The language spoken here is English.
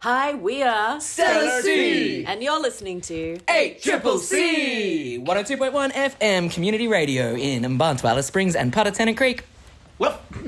Hi, we are Stellar C. and you're listening to 8CCC 102.1 FM Community Radio in Mbantwa, Alice Springs and Patatena Creek. Well,